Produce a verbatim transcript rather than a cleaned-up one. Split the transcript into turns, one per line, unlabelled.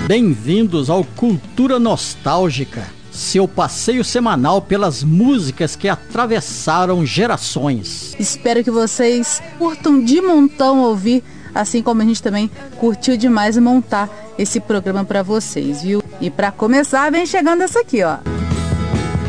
Bem-vindos ao Cultura Nostálgica, seu passeio semanal pelas músicas que atravessaram gerações.
Espero que vocês curtam de montão ouvir, assim como a gente também curtiu demais montar esse programa para vocês, viu? E para começar, vem chegando essa aqui, ó.